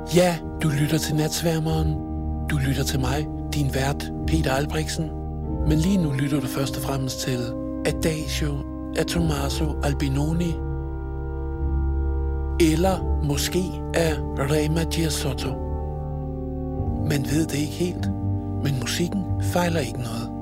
Ja, du lytter til Natsværmeren. Du lytter til mig, din vært, Peter Albrechtsen. Men lige nu lytter du først og fremmest til Adagio af Tommaso Albinoni. Eller måske af Rema Giassotto. Man ved det ikke helt, men musikken fejler ikke noget.